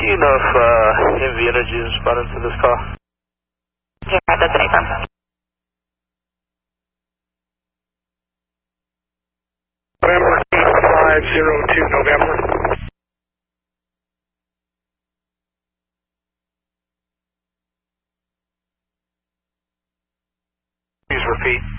you know if MV Energy is responding to this call? Yeah, that's an affirm. November 502 November. Please repeat.